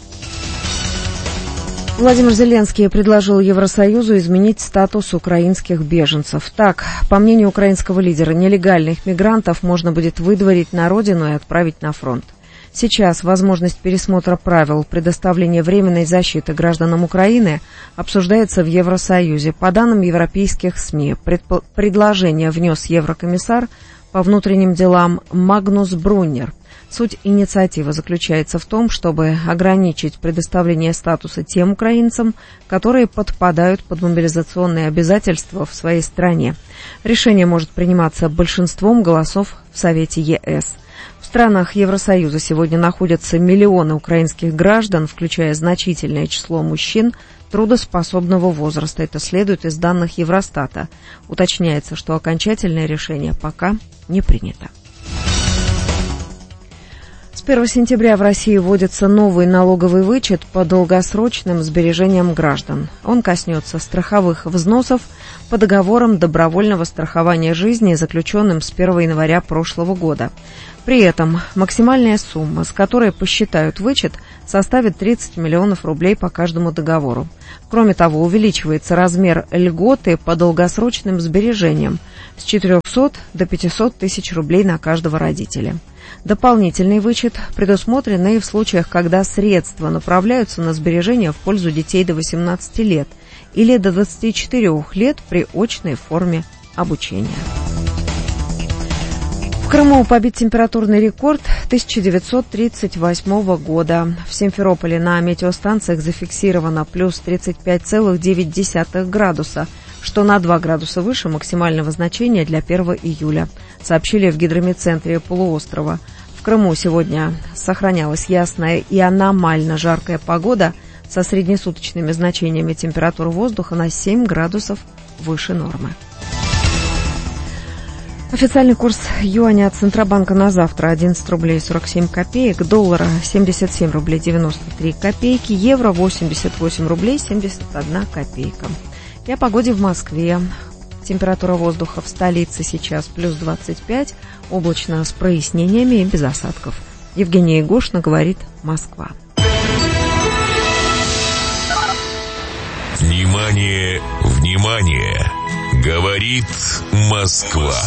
Владимир Зеленский предложил Евросоюзу изменить статус украинских беженцев. Так, по мнению украинского лидера, нелегальных мигрантов можно будет выдворить на родину и отправить на фронт. Сейчас возможность пересмотра правил предоставления временной защиты гражданам Украины обсуждается в Евросоюзе. По данным европейских СМИ, предложение внес еврокомиссар по внутренним делам Магнус Бруннер. Суть инициативы заключается в том, чтобы ограничить предоставление статуса тем украинцам, которые подпадают под мобилизационные обязательства в своей стране. Решение может приниматься большинством голосов в Совете ЕС. В странах Евросоюза сегодня находятся миллионы украинских граждан, включая значительное число мужчин трудоспособного возраста. Это следует из данных Евростата. Уточняется, что окончательное решение пока не принято. С 1 сентября в России вводится новый налоговый вычет по долгосрочным сбережениям граждан. Он коснется страховых взносов по договорам добровольного страхования жизни, заключенным с 1 января прошлого года. При этом максимальная сумма, с которой посчитают вычет, составит 30 миллионов рублей по каждому договору. Кроме того, увеличивается размер льготы по долгосрочным сбережениям с 400 до 500 тысяч рублей на каждого родителя. Дополнительный вычет предусмотрен и в случаях, когда средства направляются на сбережения в пользу детей до 18 лет или до 24 лет при очной форме обучения. В Крыму побит температурный рекорд 1938 года. В Симферополе на метеостанциях зафиксировано плюс 35,9 градуса, что на 2 градуса выше максимального значения для 1 июля, сообщили в гидрометцентре полуострова. В Крыму сегодня сохранялась ясная и аномально жаркая погода со среднесуточными значениями температуры воздуха на 7 градусов выше нормы. Официальный курс юаня от Центробанка на завтра 11 рублей 47 копеек, доллара 77 рублей 93 копейки, евро 88 рублей 71 копейка. И о погоде в Москве. Температура воздуха в столице сейчас плюс 25, облачно с прояснениями и без осадков. Евгения Егошина говорит «Москва». Внимание, внимание! Говорит Москва.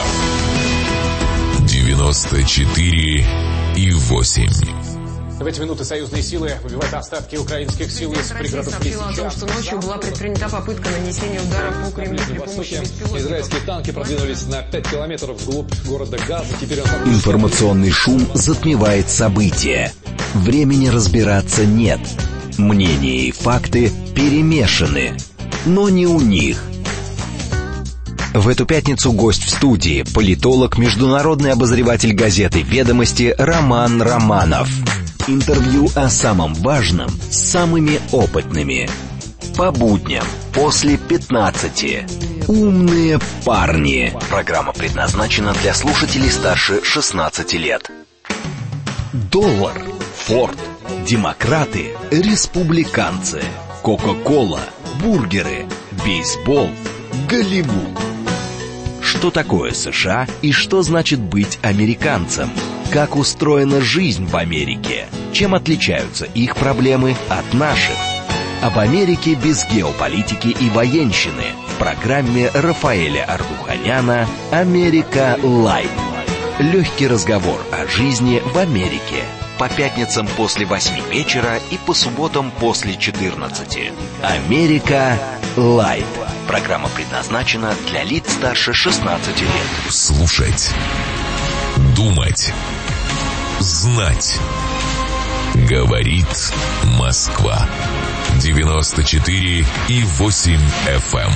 94,8. В эти минуты союзные силы выбивают остатки украинских сил из пригородов Лисичанска. О том, что ночью была предпринята попытка нанесения удара по Кремлю при помощи беспилотников. Израильские танки продвинулись на 5 километров вглубь города Газа. Информационный шум затмевает события. Времени разбираться нет. Мнения и факты перемешаны. Но не у них. В эту пятницу гость в студии – политолог, международный обозреватель газеты «Ведомости» Роман Романов. Интервью о самом важном с самыми опытными. По будням после 15. Умные парни. Программа предназначена для слушателей старше 16 лет. Доллар, Форд, демократы, республиканцы, Кока-кола, бургеры, бейсбол, Голливуд. Что такое США и что значит быть американцем? Как устроена жизнь в Америке? Чем отличаются их проблемы от наших? Об Америке без геополитики и военщины в программе Рафаэля Ардуханяна «Америка Лайт». Легкий разговор о жизни в Америке. По пятницам после 8 вечера и по субботам после 14. «Америка Лайт». Программа предназначена для лиц старше 16 лет. Слушать, думать, знать. Говорит Москва. 94,8 FM.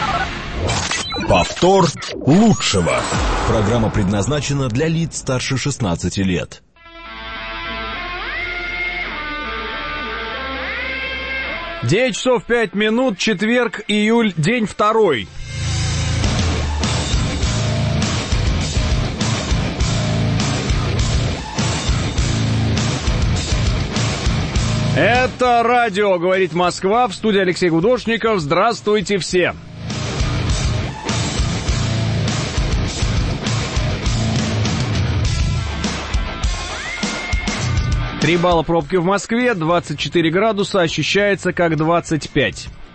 Повтор лучшего. Программа предназначена для лиц старше 16 лет. 9 часов 5 минут, четверг, июль, день 2. Это радио «Говорит Москва», в студии Алексей Гудошников. Здравствуйте все! Три балла пробки в Москве, 24 градуса, ощущается как 25.